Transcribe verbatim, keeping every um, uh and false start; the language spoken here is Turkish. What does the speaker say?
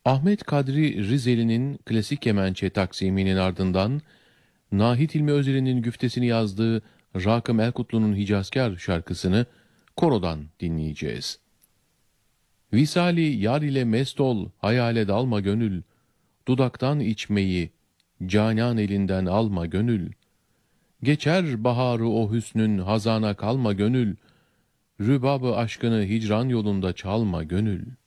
Ahmet Kadri Rizeli'nin klasik kemençe taksiminin ardından Nahit İlmi Özer'in güftesini yazdığı Rakım Elkutlu'nun Hicazkar şarkısını korodan dinleyeceğiz. Visali yar ile mest ol, hayale dalma gönül, dudaktan içmeyi, canan elinden alma gönül. Geçer baharı o hüsnün hazana kalma gönül, rübabı aşkını hicran yolunda çalma gönül.